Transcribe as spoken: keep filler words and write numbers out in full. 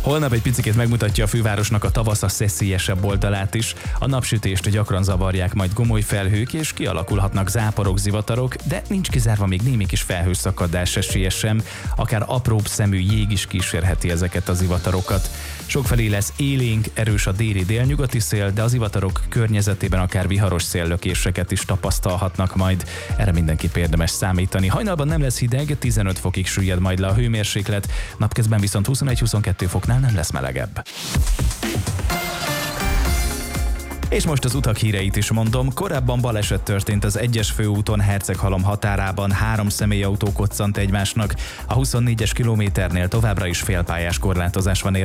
Holnap egy picit megmutatja a fővárosnak a tavasz a szeszélyesebb oldalát is. A napsütést gyakran zavarják majd gomoly felhők, és kialakulhatnak záporok, zivatarok, de nincs kizárva még némi kis felhőszakadás esélye sem, akár apróbb szemű jég is kísérheti ezeket a zivatarokat. Sokfelé lesz élénk, erős a déli délnyugati szél, de az zivatarok környezetében akár viharos széllökéseket is tapasztalhatnak majd. Erre mindenképp érdemes számítani. Hajnalban nem lesz hideg, tizenöt fokig süllyed majd le a hőmérséklet, napközben viszont huszonegy-huszonkettő foknál nem lesz melegebb. És most az utak híreit is mondom. Korábban baleset történt az egyes főúton Herceghalom határában, három személyautó koccant egymásnak. A huszonnégyes kilométernél továbbra is félpályás korlátozás van érvényben.